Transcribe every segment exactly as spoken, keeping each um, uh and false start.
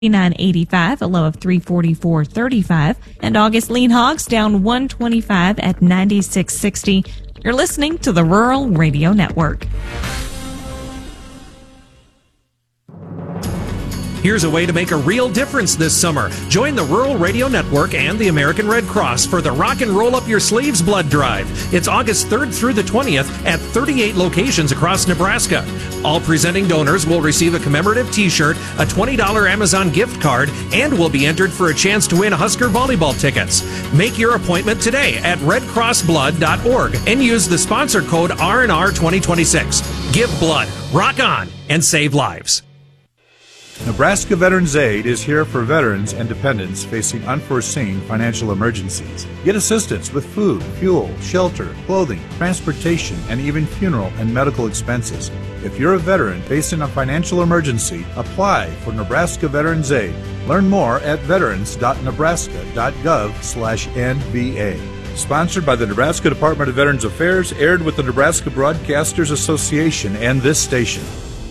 nine eighty-five, a low of three forty-four thirty-five, and August lean hogs down one twenty-five at ninety-six sixty. You're listening to the Rural Radio Network. Here's a way to make a real difference this summer. Join the Rural Radio Network and the American Red Cross for the Rock and Roll Up Your Sleeves Blood Drive. It's August third through the twentieth at thirty-eight locations across Nebraska. All presenting donors will receive a commemorative t-shirt, a twenty dollars Amazon gift card, and will be entered for a chance to win Husker volleyball tickets. Make your appointment today at red cross blood dot org and use the sponsor code R and R twenty twenty-six. Give blood, rock on, and save lives. Nebraska Veterans Aid is here for veterans and dependents facing unforeseen financial emergencies. Get assistance with food, fuel, shelter, clothing, transportation, and even funeral and medical expenses. If you're a veteran facing a financial emergency, apply for Nebraska Veterans Aid. Learn more at veterans dot nebraska dot gov slash N V A. Sponsored by the Nebraska Department of Veterans Affairs, aired with the Nebraska Broadcasters Association and this station.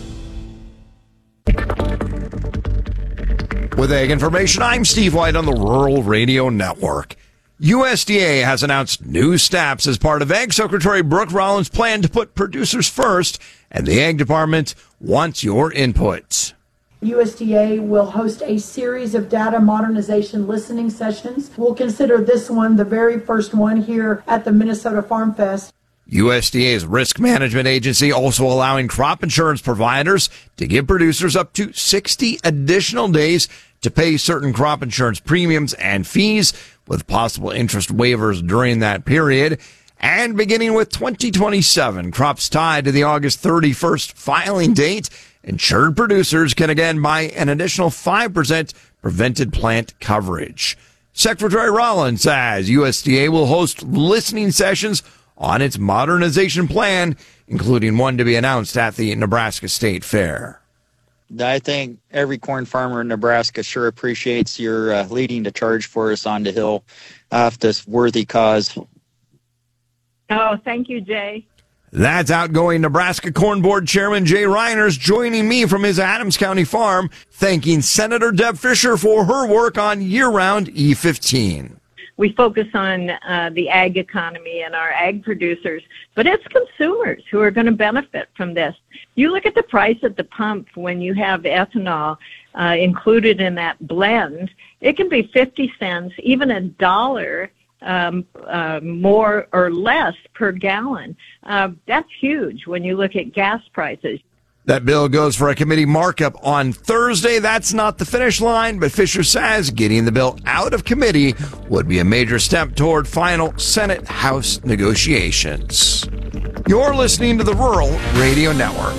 With Ag Information, I'm Steve White on the Rural Radio Network. U S D A has announced new steps as part of Ag Secretary Brooke Rollins' plan to put producers first, and the Ag Department wants your input. U S D A will host a series of data modernization listening sessions. We'll consider this one the very first one here at the Minnesota Farm Fest. U S D A's risk management agency also allowing crop insurance providers to give producers up to sixty additional days to pay certain crop insurance premiums and fees, with possible interest waivers during that period. And beginning with twenty twenty-seven, crops tied to the August thirty-first filing date, insured producers can again buy an additional five percent prevented plant coverage. Secretary Rollins says U S D A will host listening sessions on its modernization plan, including one to be announced at the Nebraska State Fair. I think every corn farmer in Nebraska sure appreciates your uh, leading the charge for us on the Hill of this worthy cause. Oh, thank you, Jay. That's outgoing Nebraska Corn Board Chairman Jay Reiners joining me from his Adams County farm, thanking Senator Deb Fischer for her work on year-round E fifteen. We focus on uh, the ag economy and our ag producers, but it's consumers who are going to benefit from this. You look at the price at the pump when you have ethanol uh, included in that blend, it can be fifty cents, even a dollar um, uh, more or less per gallon. Uh, that's huge when you look at gas prices. That bill goes for a committee markup on Thursday. That's not the finish line, but Fischer says getting the bill out of committee would be a major step toward final Senate-House negotiations. You're listening to the Rural Radio Network.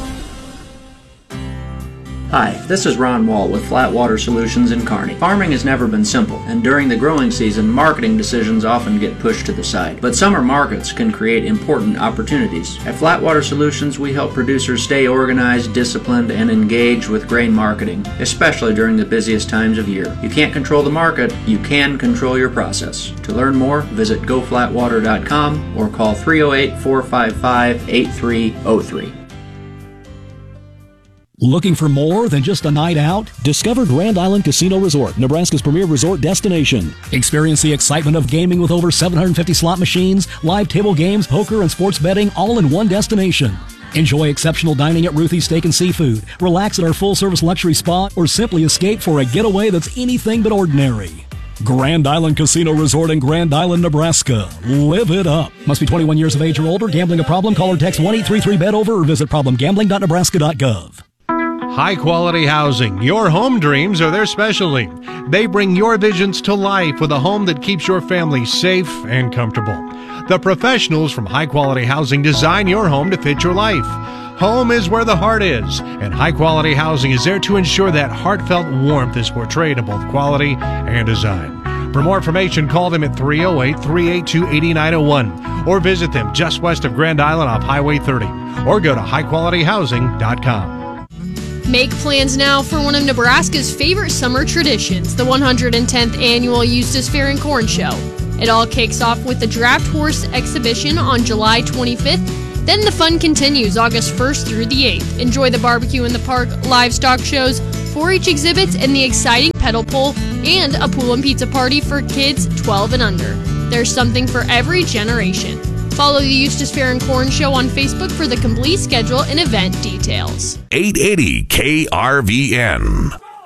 Hi, this is Ron Wall with Flatwater Solutions in Kearney. Farming has never been simple, and during the growing season, marketing decisions often get pushed to the side. But summer markets can create important opportunities. At Flatwater Solutions, we help producers stay organized, disciplined, and engaged with grain marketing, especially during the busiest times of year. You can't control the market, you can control your process. To learn more, visit go flatwater dot com or call three oh eight, four five five, eight three oh three. Looking for more than just a night out? Discover Grand Island Casino Resort, Nebraska's premier resort destination. Experience the excitement of gaming with over seven hundred fifty slot machines, live table games, poker, and sports betting all in one destination. Enjoy exceptional dining at Ruthie's Steak and Seafood, relax at our full-service luxury spa, or simply escape for a getaway that's anything but ordinary. Grand Island Casino Resort in Grand Island, Nebraska. Live it up. Must be twenty-one years of age or older. Gambling a problem? Call or text one eight three three bet over or visit problem gambling dot nebraska dot gov. High-quality housing. Your home dreams are their specialty. They bring your visions to life with a home that keeps your family safe and comfortable. The professionals from High Quality Housing design your home to fit your life. Home is where the heart is, and High Quality Housing is there to ensure that heartfelt warmth is portrayed in both quality and design. For more information, call them at three oh eight, three eight two, eight nine oh one or visit them just west of Grand Island off Highway thirty or go to high quality housing dot com. Make plans now for one of Nebraska's favorite summer traditions, the one hundred tenth Annual Eustis Fair and Corn Show. It all kicks off with the Draft Horse Exhibition on July twenty-fifth. Then the fun continues August first through the eighth. Enjoy the barbecue in the park, livestock shows, four H exhibits, and the exciting pedal pull, and a pool and pizza party for kids twelve and under. There's something for every generation. Follow the Eustis Fair and Corn Show on Facebook for the complete schedule and event details. eight eighty K R V N.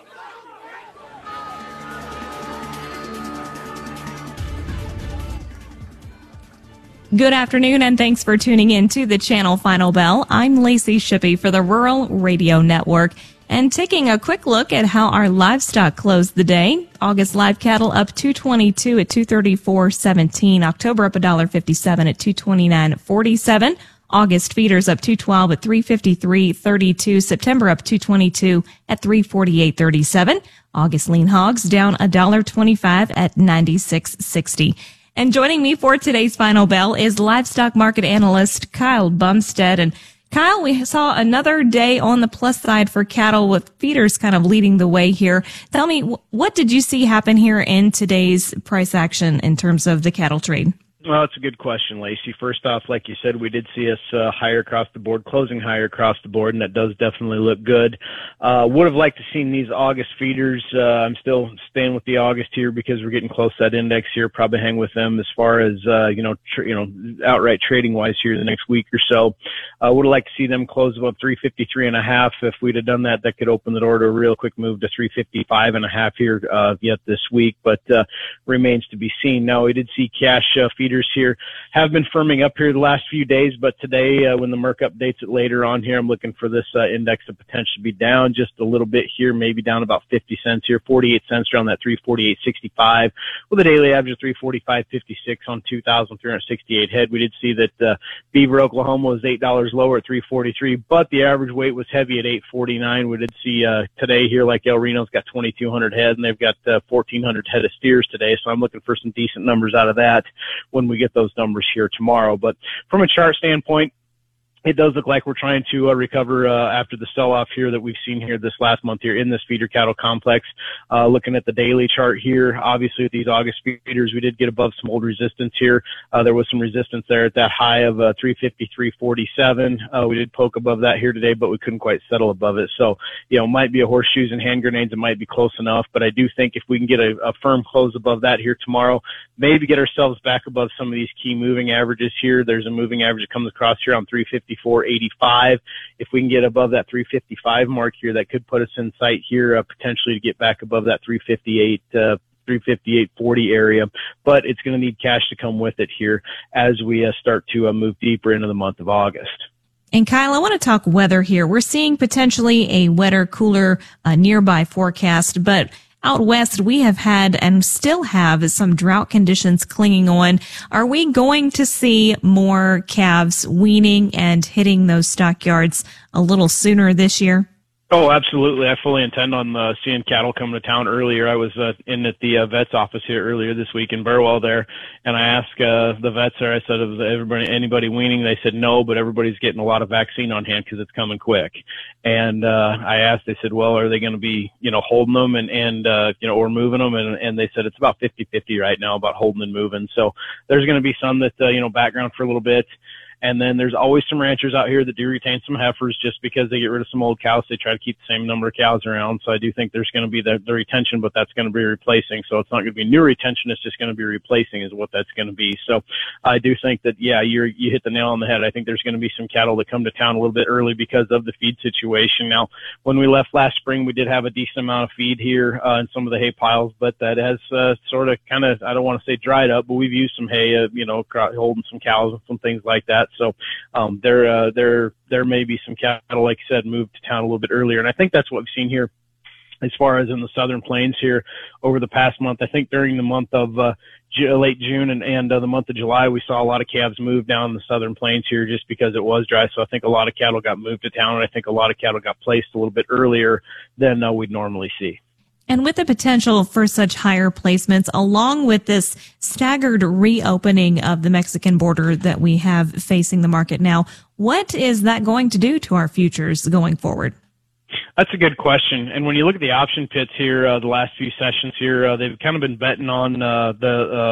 Good afternoon, and thanks for tuning in to the Channel Final Bell. I'm Lacey Shippey for the Rural Radio Network, and taking a quick look at how our livestock closed the day. August live cattle up two twenty-two at two thirty-four seventeen. October up one fifty-seven at two twenty-nine forty-seven. August feeders up two twelve at three fifty-three thirty-two. September up two twenty-two at three forty-eight thirty-seven. August lean hogs down one twenty-five at ninety-six sixty. And joining me for today's Final Bell is livestock market analyst Kyle Bumstead. And Kyle, we saw another day on the plus side for cattle with feeders kind of leading the way here. Tell me, what did you see happen here in today's price action in terms of the cattle trade? Well, it's a good question, Lacey. First off, like you said, we did see us uh, higher across the board, closing higher across the board, and that does definitely look good. Uh, would have liked to seen these August feeders. Uh, I'm still staying with the August here because we're getting close to that index here. Probably hang with them as far as uh, you know, tr- you know, outright trading wise here the next week or so. Uh, would have liked to see them close above three fifty-three and a half. If we'd have done that, that could open the door to a real quick move to three fifty-five and a half here uh, yet this week, but uh, remains to be seen. Now, we did see cash uh, feeders here have been firming up here the last few days, but today uh, when the Merc updates it later on here, I'm looking for this uh, index to potentially be down just a little bit here, maybe down about fifty cents here, forty-eight cents around that three forty-eight sixty-five with a daily average of three forty-five fifty-six on two thousand three hundred sixty-eight head. We did see that uh, Beaver, Oklahoma was eight dollars lower at three forty-three, but the average weight was heavy at eight forty-nine. We did see uh, today here like El Reno's got twenty-two hundred head, and they've got uh, fourteen hundred head of steers today, so I'm looking for some decent numbers out of that when we get those numbers here tomorrow. But from a chart standpoint, it does look like we're trying to uh, recover uh, after the sell-off here that we've seen here this last month here in this feeder cattle complex. Uh, looking at the daily chart here, obviously with these August feeders, we did get above some old resistance here. Uh, there was some resistance there at that high of uh, three fifty-three forty-seven. Uh, we did poke above that here today, but we couldn't quite settle above it. So, you know, might be a horseshoes and hand grenades. It might be close enough, but I do think if we can get a, a firm close above that here tomorrow, maybe get ourselves back above some of these key moving averages here. There's a moving average that comes across here on three fifty-four eighty-five. If we can get above that three fifty-five mark here, that could put us in sight here uh, potentially to get back above that three fifty-eight uh, three fifty-eight forty area, but it's going to need cash to come with it here as we uh, start to uh, move deeper into the month of August. And Kyle, I want to talk weather here. We're seeing potentially a wetter, cooler uh, nearby forecast, but out west, we have had and still have some drought conditions clinging on. Are we going to see more calves weaning and hitting those stockyards a little sooner this year? Oh, absolutely. I fully intend on uh, seeing cattle come to town earlier. I was uh, in at the uh, vet's office here earlier this week in Burwell there, and I asked uh, the vets there, I said, is everybody, anybody weaning? They said no, but everybody's getting a lot of vaccine on hand because it's coming quick. And uh, I asked, they said, well, are they going to be, you know, holding them and, and uh, you know, or moving them? And, and they said it's about fifty-fifty right now about holding and moving. So there's going to be some that, uh, you know, background for a little bit. And then there's always some ranchers out here that do retain some heifers just because they get rid of some old cows. They try to keep the same number of cows around. So I do think there's going to be the, the retention, but that's going to be replacing. So it's not going to be new retention. It's just going to be replacing is what that's going to be. So I do think that, yeah, you're, you hit the nail on the head. I think there's going to be some cattle that come to town a little bit early because of the feed situation. Now, when we left last spring, we did have a decent amount of feed here uh, in some of the hay piles, but that has uh, sort of kind of, I don't want to say dried up, but we've used some hay, uh, you know, holding some cows and some things like that. So, um, there, uh, there, there may be some cattle, like you said, moved to town a little bit earlier. And I think that's what we've seen here as far as in the southern plains here over the past month. I think during the month of, uh, late June and, and uh, the month of July, we saw a lot of calves move down the southern plains here just because it was dry. So I think a lot of cattle got moved to town, and I think a lot of cattle got placed a little bit earlier than uh, we'd normally see. And with the potential for such higher placements, along with this staggered reopening of the Mexican border that we have facing the market now, what is that going to do to our futures going forward? That's a good question. And when you look at the option pits here, uh, the last few sessions here, uh, they've kind of been betting on uh, the uh,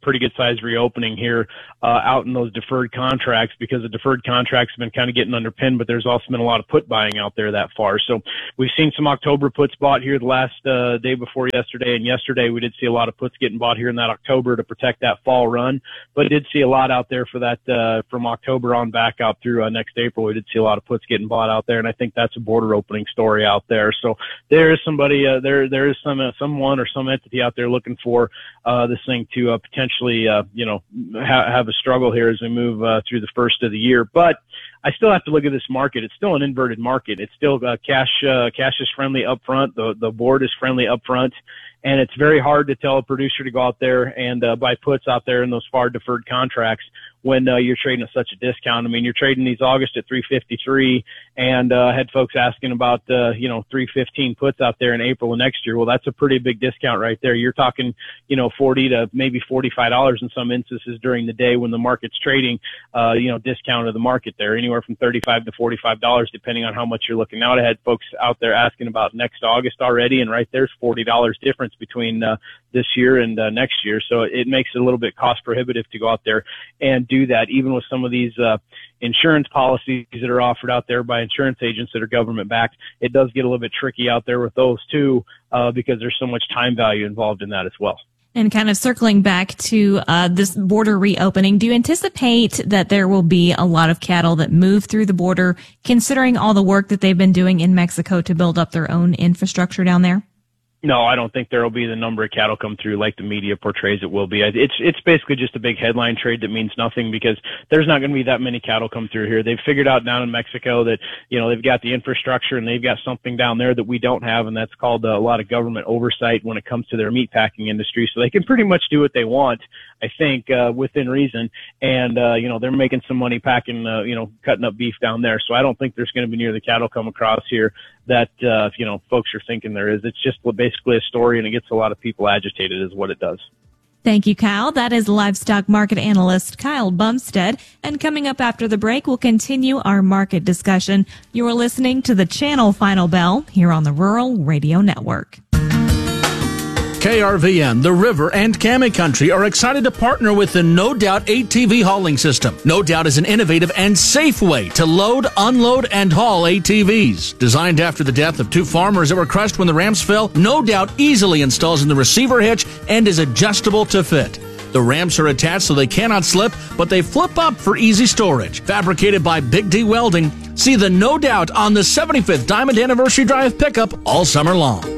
pretty good size reopening here uh, out in those deferred contracts, because the deferred contracts have been kind of getting underpinned, but there's also been a lot of put buying out there that far. So we've seen some October puts bought here the last uh, day before yesterday, and yesterday we did see a lot of puts getting bought here in that October to protect that fall run, but did see a lot out there for that uh, from October on back out through uh, next April. We did see a lot of puts getting bought out there, and I think that's a border opening story out there. So there is somebody, uh, there there is some uh, someone or some entity out there looking for uh, this thing to uh, potentially, uh, you know, ha- have a struggle here as we move uh, through the first of the year. But I still have to look at this market. It's still an inverted market. It's still uh, cash. Uh, cash is friendly up front. The the board is friendly up front. And it's very hard to tell a producer to go out there and uh, buy puts out there in those far deferred contracts when uh, you're trading at such a discount. I mean, you're trading these August at three fifty-three, and uh, had folks asking about, uh, you know, three fifteen puts out there in April of next year. Well, that's a pretty big discount right there. You're talking, you know, forty to maybe forty-five dollars in some instances during the day when the market's trading, uh, you know, discount of the market there, anywhere from thirty-five to forty-five dollars, depending on how much you're looking. Now, I had folks out there asking about next August already, and right there's forty dollars difference between uh, this year and uh, next year. So it makes it a little bit cost prohibitive to go out there and do that, even with some of these uh, insurance policies that are offered out there by insurance agents that are government backed. It does get a little bit tricky out there with those too, uh, because there's so much time value involved in that as well. And kind of circling back to uh, this border reopening, do you anticipate that there will be a lot of cattle that move through the border, considering all the work that they've been doing in Mexico to build up their own infrastructure down there? No, I don't think there will be the number of cattle come through like the media portrays it will be. It's it's basically just a big headline trade that means nothing, because there's not going to be that many cattle come through here. They've figured out down in Mexico that, you know, they've got the infrastructure and they've got something down there that we don't have, and that's called uh, a lot of government oversight when it comes to their meatpacking industry. So they can pretty much do what they want, I think, uh, within reason. And, uh, you know, they're making some money packing, uh, you know, cutting up beef down there. So I don't think there's going to be near the cattle come across here that, uh, you know, folks are thinking there is. It's just basically a story, and it gets a lot of people agitated is what it does. Thank you, Kyle. That is livestock market analyst Kyle Bumstead. And coming up after the break, we'll continue our market discussion. You are listening to the Channel Final Bell here on the Rural Radio Network. K R V N, the River, and Cammy Country are excited to partner with the No Doubt A T V hauling system. No Doubt is an innovative and safe way to load, unload, and haul A T Vs. Designed after the death of two farmers that were crushed when the ramps fell, No Doubt easily installs in the receiver hitch and is adjustable to fit. The ramps are attached so they cannot slip, but they flip up for easy storage. Fabricated by Big D Welding. See the No Doubt on the seventy-fifth Diamond Anniversary Drive pickup all summer long.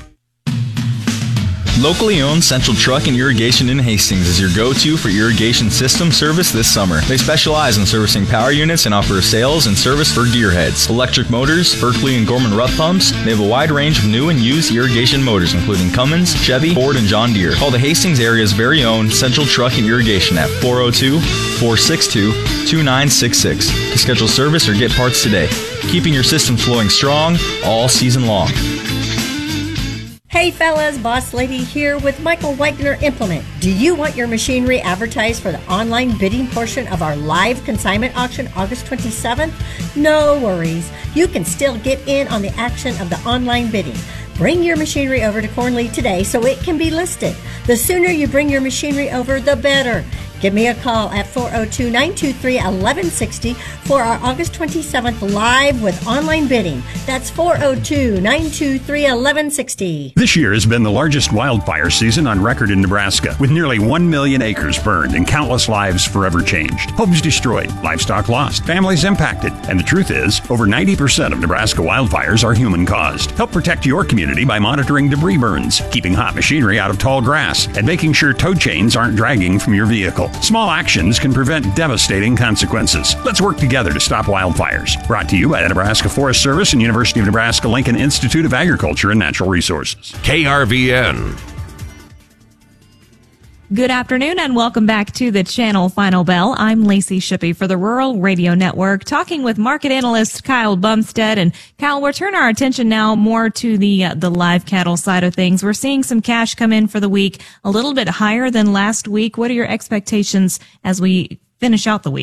Locally owned Central Truck and Irrigation in Hastings is your go-to for irrigation system service this summer. They specialize in servicing power units and offer sales and service for gearheads, electric motors, Berkeley and Gorman Rupp pumps. They have a wide range of new and used irrigation motors, including Cummins, Chevy, Ford, and John Deere. Call the Hastings area's very own Central Truck and Irrigation at four oh two, four six two, two nine six six to schedule service or get parts today. Keeping your system flowing strong all season long. Hey fellas, Boss Lady here with Michael Wagner Implement. Do you want your machinery advertised for the online bidding portion of our live consignment auction August twenty-seventh? No worries. You can still get in on the action of the online bidding. Bring your machinery over to Cornley today so it can be listed. The sooner you bring your machinery over, the better. Give me a call at four oh two, nine two three, one one six oh for our August twenty-seventh live with online bidding. That's four oh two, nine two three, one one six oh. This year has been the largest wildfire season on record in Nebraska, with nearly one million acres burned and countless lives forever changed. Homes destroyed, livestock lost, families impacted. And the truth is, over ninety percent of Nebraska wildfires are human-caused. Help protect your community by monitoring debris burns, keeping hot machinery out of tall grass, and making sure tow chains aren't dragging from your vehicle. Small actions can prevent devastating consequences. Let's work together to stop wildfires. Brought to you by the Nebraska Forest Service and University of Nebraska-Lincoln Institute of Agriculture and Natural Resources. K R V N. Good afternoon and welcome back to the Channel Final Bell. I'm Lacey Shippey for the Rural Radio Network, talking with market analyst Kyle Bumstead. And Kyle, we'll turn our attention now more to the uh, the live cattle side of things. We're seeing some cash come in for the week, a little bit higher than last week. What are your expectations as we finish out the week?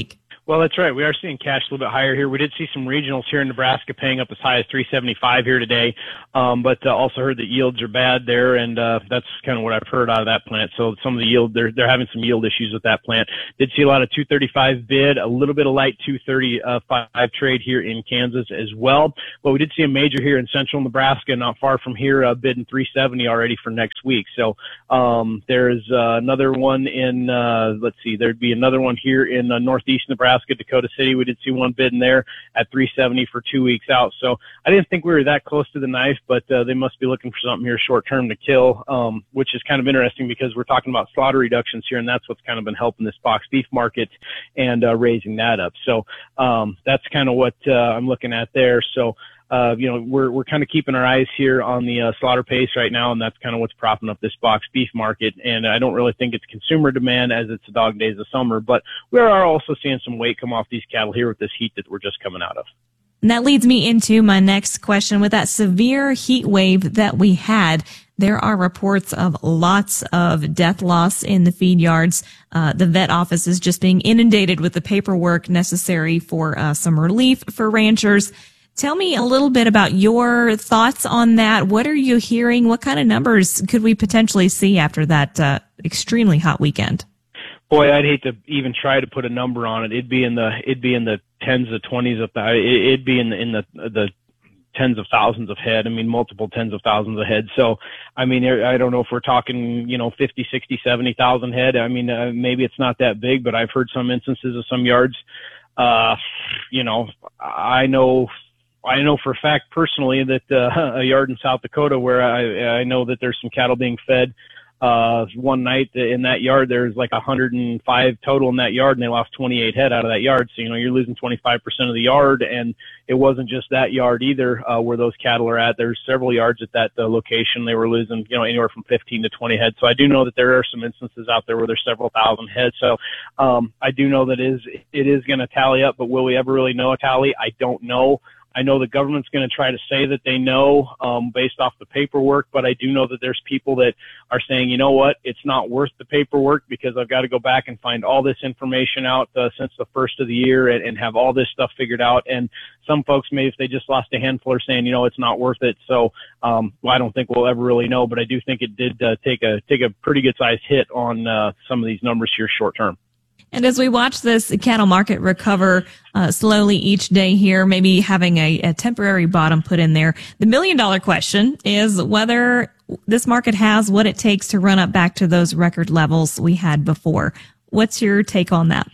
Well, that's right. We are seeing cash a little bit higher here. We did see some regionals here in Nebraska paying up as high as three seventy-five here today, um, but uh, also heard that yields are bad there, and uh, that's kind of what I've heard out of that plant. So some of the yield, they're they're having some yield issues with that plant. Did see a lot of two thirty-five bid, a little bit of light two thirty-five trade here in Kansas as well. But we did see a major here in central Nebraska, not far from here, uh, bidding three seventy already for next week. So um, there's uh, another one in, uh, let's see, there'd be another one here in uh, northeast Nebraska. Dakota City, we did see one bid in there at three seventy for two weeks out. So I didn't think we were that close to the knife, but uh, they must be looking for something here short term to kill, um, which is kind of interesting because we're talking about slaughter reductions here, and that's what's kind of been helping this box beef market and uh, raising that up. So um, that's kind of what uh, I'm looking at there. So Uh, you know, we're, we're kind of keeping our eyes here on the uh, slaughter pace right now, and that's kind of what's propping up this box beef market. And I don't really think it's consumer demand as it's the dog days of summer, but we are also seeing some weight come off these cattle here with this heat that we're just coming out of. And that leads me into my next question. With that severe heat wave that we had, there are reports of lots of death loss in the feed yards. Uh, the vet office is just being inundated with the paperwork necessary for uh, some relief for ranchers. Tell me a little bit about your thoughts on that. What are you hearing? What kind of numbers could we potentially see after that uh, extremely hot weekend? Boy, I'd hate to even try to put a number on it. It'd be in the it'd be in the tens of twenties of it'd be in the in the the tens of thousands of head. I mean, multiple tens of thousands of head. So, I mean, I don't know if we're talking, you know, fifty, sixty, seventy thousand head. I mean, uh, maybe it's not that big, but I've heard some instances of some yards. Uh, you know, I know. I know for a fact personally that uh, a yard in South Dakota where I, I know that there's some cattle being fed. Uh, one night in that yard, there's like one hundred five total in that yard, and they lost twenty-eight head out of that yard. So, you know, you're losing twenty-five percent of the yard, and it wasn't just that yard either uh, where those cattle are at. There's several yards at that uh, location. They were losing, you know, anywhere from fifteen to twenty head. So I do know that there are some instances out there where there's several thousand head. So um, I do know that it is, it is going to tally up, but will we ever really know a tally? I don't know. I know the government's going to try to say that they know um, based off the paperwork, but I do know that there's people that are saying, you know what, it's not worth the paperwork because I've got to go back and find all this information out uh, since the first of the year and, and have all this stuff figured out. And some folks, maybe if they just lost a handful, are saying, you know, it's not worth it. So um, well, I don't think we'll ever really know, but I do think it did uh, take a take a pretty good sized hit on uh, some of these numbers here short term. And as we watch this cattle market recover uh, slowly each day here, maybe having a, a temporary bottom put in there, the million dollar question is whether this market has what it takes to run up back to those record levels we had before. What's your take on that?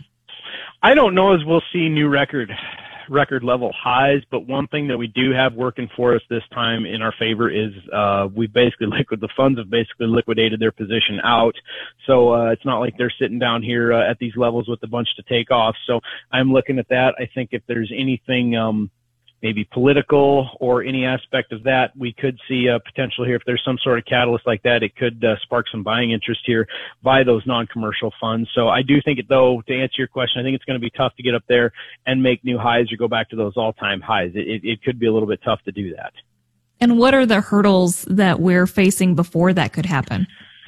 I don't know as we'll see new record record level highs, but one thing that we do have working for us this time in our favor is uh we basically liquid the funds have basically liquidated their position out. So uh it's not like they're sitting down here uh, at these levels with a bunch to take off. So I'm looking at that. I think if there's anything um maybe political or any aspect of that, we could see a potential here. If there's some sort of catalyst like that, it could uh, spark some buying interest here by those non-commercial funds. So I do think it, though, to answer your question, I think it's going to be tough to get up there and make new highs or go back to those all-time highs. It, it, it could be a little bit tough to do that. And what are the hurdles that we're facing before that could happen?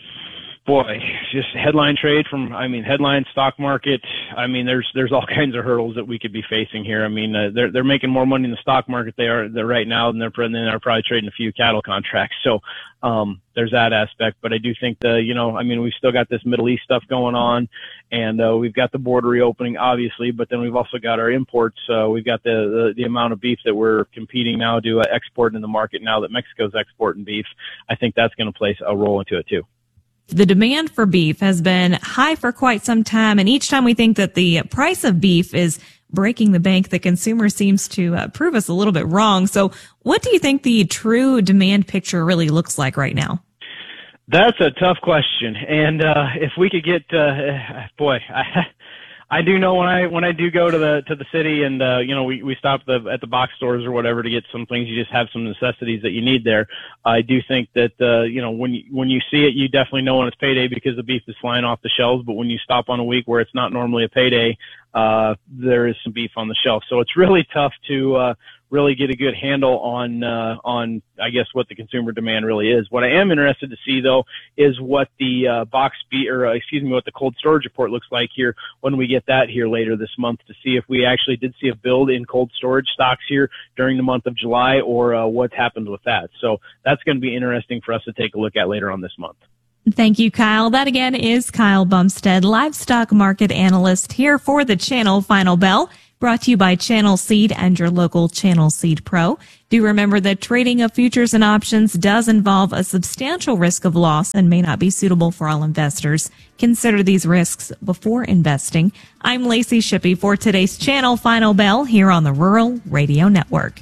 Boy, just headline trade from, I mean, headline stock market. I mean, there's, there's all kinds of hurdles that we could be facing here. I mean, uh, they're, they're making more money in the stock market they are they're right now than they're, than they're probably trading a few cattle contracts. So, um, there's that aspect, but I do think the, you know, I mean, we've still got this Middle East stuff going on, and, uh, we've got the border reopening, obviously, but then we've also got our imports. Uh, we've got the, the, the amount of beef that we're competing now to uh, export in the market now that Mexico's exporting beef. I think that's going to play a role into it too. The demand for beef has been high for quite some time, and each time we think that the price of beef is breaking the bank, the consumer seems to uh, prove us a little bit wrong. So what do you think the true demand picture really looks like right now? That's a tough question. And uh if we could get uh boy, I I do know when I when I do go to the to the city and uh you know we we stop the at the box stores or whatever to get some things, you just have some necessities that you need there. I do think that uh you know when you when you see it, you definitely know when it's payday because the beef is flying off the shelves. But when you stop on a week where it's not normally a payday, uh there is some beef on the shelf. So it's really tough to uh really get a good handle on, uh, on, I guess, what the consumer demand really is. What I am interested to see, though, is what the uh, box speed, or uh, excuse me, what the cold storage report looks like here when we get that here later this month, to see if we actually did see a build in cold storage stocks here during the month of July, or uh, what's happened with that. So that's going to be interesting for us to take a look at later on this month. Thank you, Kyle. That again is Kyle Bumstead, livestock market analyst here for the Channel Final Bell, brought to you by Channel Seed and your local Channel Seed Pro. Do remember that trading of futures and options does involve a substantial risk of loss and may not be suitable for all investors. Consider these risks before investing. I'm Lacey Shippey for today's Channel Final Bell here on the Rural Radio Network.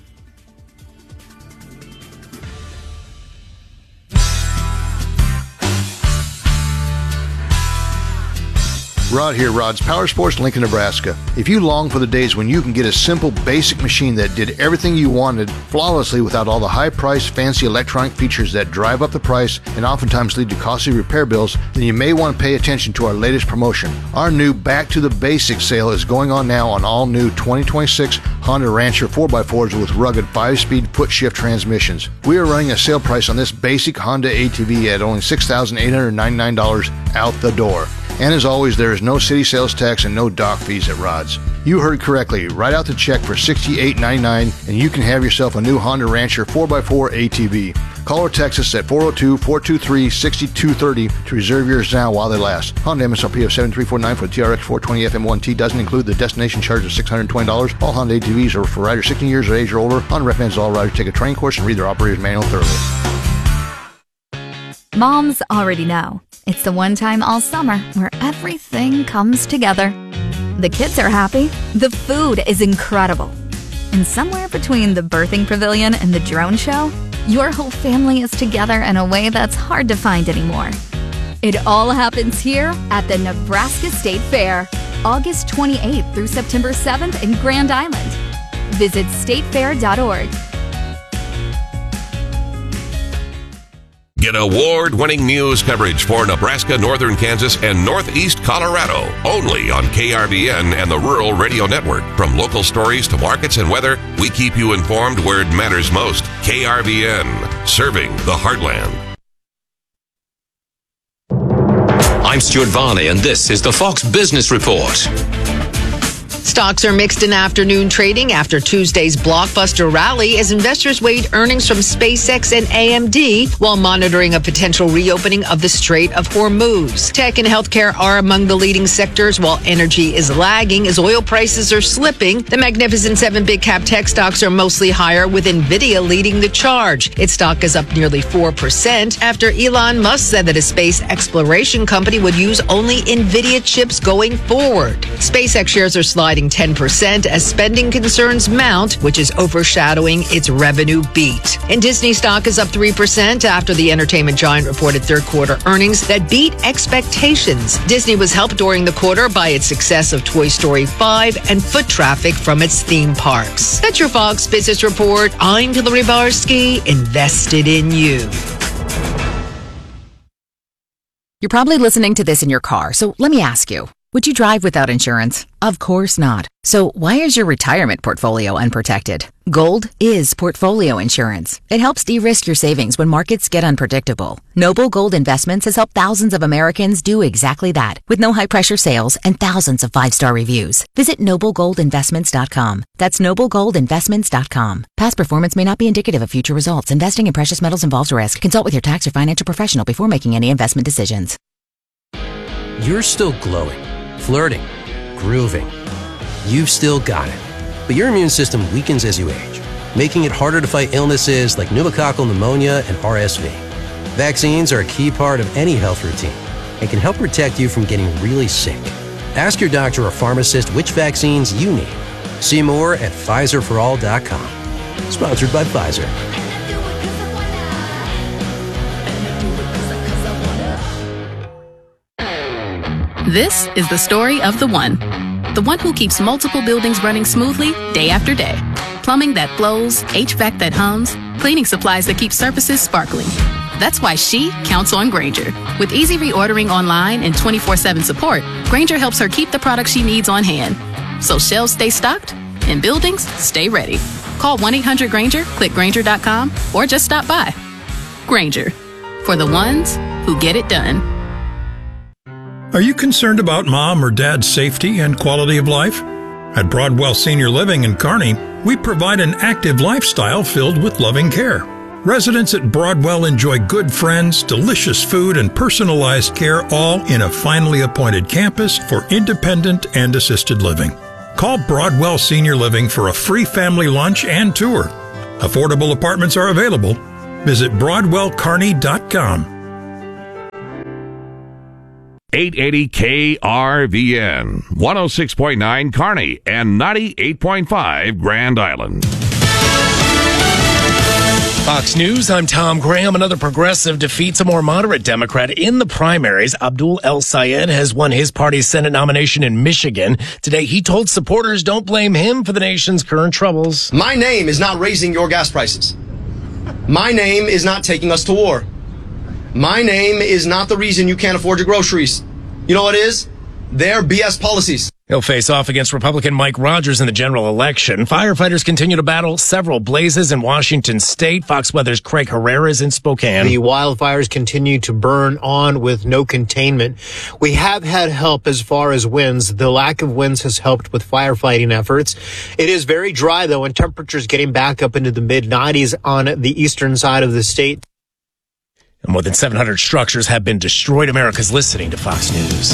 Rod here, Rod's Power Sports, Lincoln, Nebraska. If you long for the days when you can get a simple, basic machine that did everything you wanted flawlessly without all the high-priced, fancy electronic features that drive up the price and oftentimes lead to costly repair bills, then you may want to pay attention to our latest promotion. Our new Back to the Basics sale is going on now on all new twenty twenty-six Honda Rancher four by fours with rugged five-speed foot-shift transmissions. We are running a sale price on this basic Honda A T V at only six thousand eight hundred ninety-nine dollars out the door. And as always, there is no city sales tax and no dock fees at Rod's. You heard correctly. Write out the check for sixty-eight dollars and ninety-nine cents and you can have yourself a new Honda Rancher four by four A T V. Call or text us at four oh two, four two three, six two three oh to reserve yours now while they last. Honda M S R P of seven three four nine for the T R X four twenty F M one T doesn't include the destination charge of six hundred twenty dollars. All Honda A T Vs are for riders sixteen years of age or older. Honda recommends all riders take a training course and read their operator's manual thoroughly. Moms already know. It's the one time all summer where everything comes together. The kids are happy. The food is incredible. And somewhere between the birthing pavilion and the drone show, your whole family is together in a way that's hard to find anymore. It all happens here at the Nebraska State Fair, August twenty-eighth through September seventh in Grand Island. Visit state fair dot org. Get award-winning news coverage for Nebraska, northern Kansas, and northeast Colorado. Only on K R V N and the Rural Radio Network. From local stories to markets and weather, we keep you informed where it matters most. K R V N, serving the heartland. I'm Stuart Varney, and this is the Fox Business Report. Stocks are mixed in afternoon trading after Tuesday's blockbuster rally as investors weighed earnings from SpaceX and A M D while monitoring a potential reopening of the Strait of Hormuz. Tech and healthcare are among the leading sectors, while energy is lagging as oil prices are slipping. The Magnificent Seven big cap tech stocks are mostly higher, with NVIDIA leading the charge. Its stock is up nearly four percent after Elon Musk said that a space exploration company would use only NVIDIA chips going forward. SpaceX shares are sliding ten percent as spending concerns mount, which is overshadowing its revenue beat. And Disney stock is up three percent after the entertainment giant reported third quarter earnings that beat expectations. Disney was helped during the quarter by its success of Toy Story five and foot traffic from its theme parks. That's your Fox Business Report. I'm Hillary Barsky, invested in you. You're probably listening to this in your car, so let me ask you. Would you drive without insurance? Of course not. So why is your retirement portfolio unprotected? Gold is portfolio insurance. It helps de-risk your savings when markets get unpredictable. Noble Gold Investments has helped thousands of Americans do exactly that, with no high-pressure sales and thousands of five-star reviews. Visit noble gold investments dot com. That's noble gold investments dot com. Past performance may not be indicative of future results. Investing in precious metals involves risk. Consult with your tax or financial professional before making any investment decisions. You're still glowing, flirting, grooving. You've still got it. But your immune system weakens as you age, making it harder to fight illnesses like pneumococcal pneumonia and R S V. Vaccines are a key part of any health routine and can help protect you from getting really sick. Ask your doctor or pharmacist which vaccines you need. See more at Pfizer for all dot com. Sponsored by Pfizer. This is the story of the one. The one who keeps multiple buildings running smoothly day after day. Plumbing that flows, H V A C that hums, cleaning supplies that keep surfaces sparkling. That's why she counts on Grainger. With easy reordering online and twenty-four seven support, Grainger helps her keep the products she needs on hand. So shelves stay stocked and buildings stay ready. Call one eight hundred Granger, click Granger dot com, or just stop by. Granger, for the ones who get it done. Are you concerned about mom or dad's safety and quality of life? At Broadwell Senior Living in Kearney, we provide an active lifestyle filled with loving care. Residents at Broadwell enjoy good friends, delicious food, and personalized care, all in a finely appointed campus for independent and assisted living. Call Broadwell Senior Living for a free family lunch and tour. Affordable apartments are available. Visit broadwell kearney dot com. eight eighty K R V N, one oh six point nine Kearney and ninety-eight point five Grand Island. Fox News, I'm Tom Graham. Another progressive defeats a more moderate Democrat in the primaries. Abdul El-Sayed has won his party's Senate nomination in Michigan. Today, he told supporters don't blame him for the nation's current troubles. My name is not raising your gas prices. My name is not taking us to war. My name is not the reason you can't afford your groceries. You know what it is? They're B S policies. He'll face off against Republican Mike Rogers in the general election. Firefighters continue to battle several blazes in Washington state. Fox Weather's Craig Herrera is in Spokane. The wildfires continue to burn on with no containment. We have had help as far as winds. The lack of winds has helped with firefighting efforts. It is very dry, though, and temperatures getting back up into the mid nineties on the eastern side of the state. And more than seven hundred structures have been destroyed. America's listening to Fox News.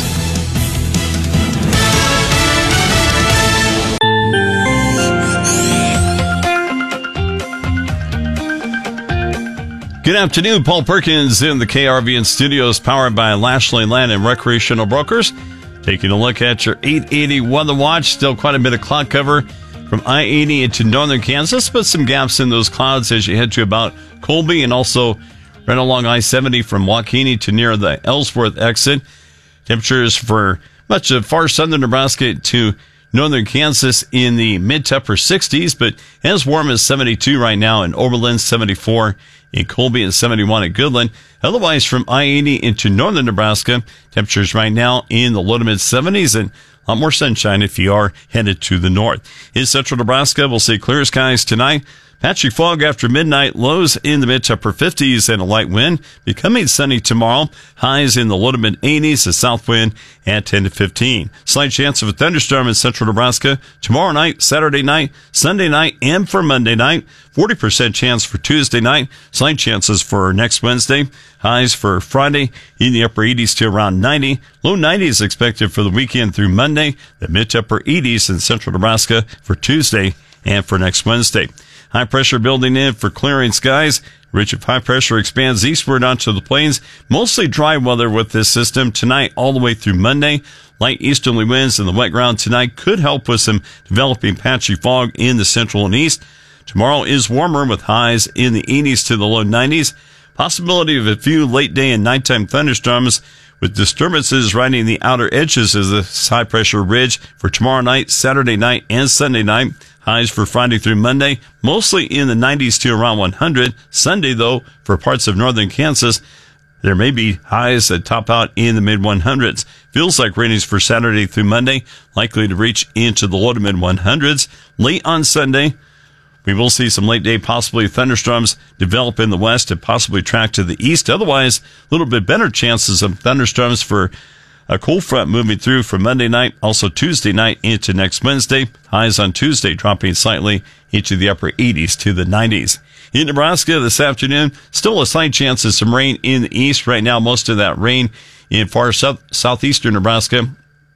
Good afternoon. Paul Perkins in the K R V N studios, powered by Lashley Land and Recreational Brokers. Taking a look at your eight eighty weather watch. Still quite a bit of cloud cover from I eighty into northern Kansas, but some gaps in those clouds as you head to about Colby, and also right along I seventy from Waukegan to near the Ellsworth exit. Temperatures for much of far southern Nebraska to northern Kansas in the mid to upper sixties, but as warm as seventy-two right now in Oberlin, seventy-four in Colby, and seventy-one at Goodland. Otherwise, from I eighty into northern Nebraska, temperatures right now in the low to mid seventies, and a lot more sunshine if you are headed to the north. In central Nebraska, we'll see clear skies tonight. Patchy fog after midnight, lows in the mid to upper fifties, and a light wind. Becoming sunny tomorrow, highs in the low to mid eighties, a south wind at ten to fifteen. Slight chance of a thunderstorm in central Nebraska tomorrow night, Saturday night, Sunday night, and for Monday night. forty percent chance for Tuesday night. Slight chances for next Wednesday. Highs for Friday in the upper eighties to around ninety. Low nineties expected for the weekend through Monday. The mid to upper eighties in central Nebraska for Tuesday and for next Wednesday. High pressure building in for clearing skies. Ridge of high pressure expands eastward onto the plains. Mostly dry weather with this system tonight all the way through Monday. Light easterly winds in the wet ground tonight could help with some developing patchy fog in the central and east. Tomorrow is warmer with highs in the eighties to the low nineties. Possibility of a few late day and nighttime thunderstorms with disturbances riding the outer edges of this high pressure ridge for tomorrow night, Saturday night, and Sunday night. Highs for Friday through Monday, mostly in the nineties to around one hundred. Sunday, though, for parts of northern Kansas, there may be highs that top out in the mid one hundreds. Feels like ratings for Saturday through Monday, likely to reach into the low to mid one hundreds. Late on Sunday, we will see some late day, possibly thunderstorms develop in the west and possibly track to the east. Otherwise, a little bit better chances of thunderstorms for a cold front moving through from Monday night, also Tuesday night into next Wednesday. Highs on Tuesday dropping slightly into the upper eighties to the nineties. In Nebraska this afternoon, still a slight chance of some rain in the east. Right now, most of that rain in far south, southeastern Nebraska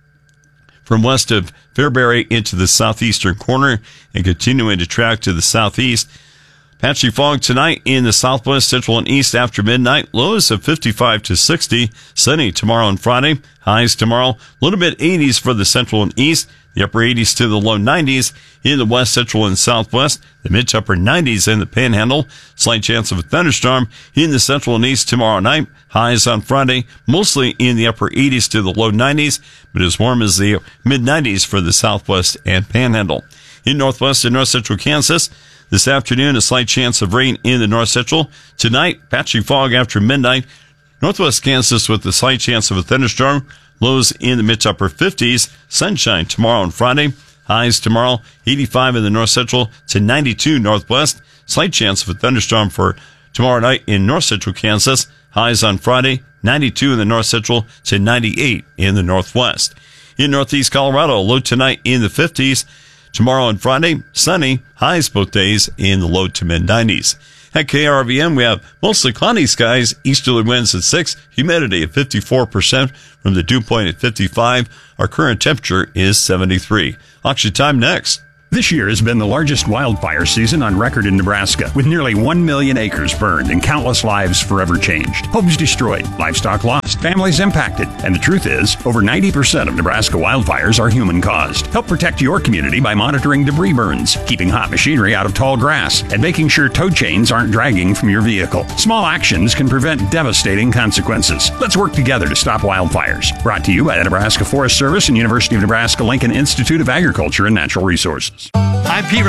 from west of Fairbury into the southeastern corner and continuing to track to the southeast. Patchy fog tonight in the southwest, central, and east after midnight. Lows of fifty-five to sixty. Sunny tomorrow and Friday. Highs tomorrow, a little bit eighties for the central and east. The upper eighties to the low nineties in the west, central, and southwest. The mid to upper nineties in the panhandle. Slight chance of a thunderstorm in the central and east tomorrow night. Highs on Friday, mostly in the upper eighties to the low nineties, but as warm as the mid nineties for the southwest and panhandle. In northwest and north central Kansas, this afternoon, a slight chance of rain in the north central. Tonight, patchy fog after midnight. Northwest Kansas with a slight chance of a thunderstorm. Lows in the mid to upper fifties. Sunshine tomorrow and Friday. Highs tomorrow, eighty-five in the north central to ninety-two northwest. Slight chance of a thunderstorm for tomorrow night in north central Kansas. Highs on Friday, ninety-two in the north central to ninety-eight in the northwest. In northeast Colorado, low tonight in the fifties. Tomorrow and Friday, sunny. Highs both days in the low to mid nineties. At K R V N, we have mostly cloudy skies, easterly winds at six, humidity at fifty-four percent from the dew point at fifty-five. Our current temperature is seventy-three. Auction time next. This year has been the largest wildfire season on record in Nebraska, with nearly one million acres burned and countless lives forever changed. Homes destroyed, livestock lost, families impacted. And the truth is, over ninety percent of Nebraska wildfires are human-caused. Help protect your community by monitoring debris burns, keeping hot machinery out of tall grass, and making sure tow chains aren't dragging from your vehicle. Small actions can prevent devastating consequences. Let's work together to stop wildfires. Brought to you by the Nebraska Forest Service and University of Nebraska Lincoln Institute of Agriculture and Natural Resources. I'm Pete